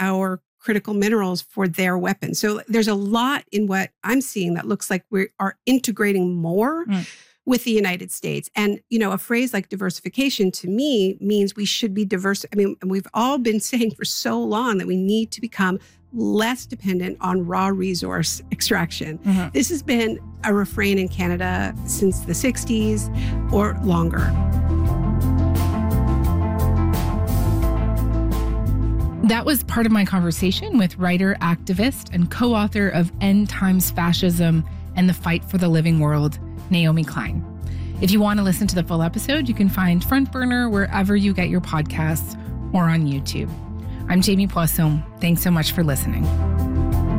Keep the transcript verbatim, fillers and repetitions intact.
our critical minerals for their weapons. So there's a lot in what I'm seeing that looks like we are integrating more mm. with the United States. And, you know, a phrase like diversification to me means we should be diverse. I mean, we've all been saying for so long that we need to become less dependent on raw resource extraction. Mm-hmm. This has been a refrain in Canada since the sixties or longer. That was part of my conversation with writer, activist, and co-author of End Times Fascism and the Fight for the Living World, Naomi Klein. If you want to listen to the full episode, you can find Front Burner wherever you get your podcasts or on YouTube. I'm Jamie Poisson. Thanks so much for listening.